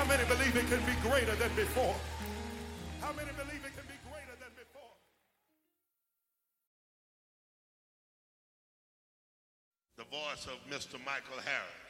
many believe it can be greater than before? How many believe it can be greater than before? The voice of Mr. Michael Harris.